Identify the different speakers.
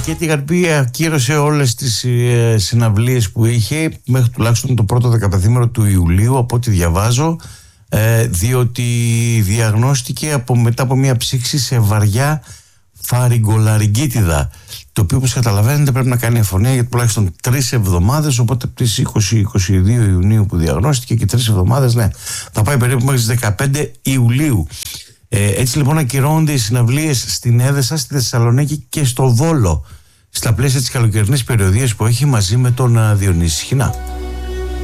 Speaker 1: και τη Γαρπή ακύρωσε όλες τις συναυλίες που είχε μέχρι τουλάχιστον το πρώτο δεκαπενθήμερο του Ιουλίου, από ό,τι διαβάζω, διότι διαγνώστηκε μετά από μια ψήξη σε βαριά φαρυγκολαριγκίτιδα, το οποίο, όπως καταλαβαίνετε, πρέπει να κάνει αφωνία για τουλάχιστον 3 εβδομάδες. Οπότε από τις 20-22 Ιουνίου που διαγνώστηκε και 3 εβδομάδες, ναι, θα πάει περίπου μέχρι τις 15 Ιουλίου. Έτσι λοιπόν ακυρώνονται οι συναυλίες στην Έδεσα, στη Θεσσαλονίκη και στο Βόλο, στα πλαίσια της καλοκαιρινής περιοδίας που έχει μαζί με τον Διονύση Σχοινά.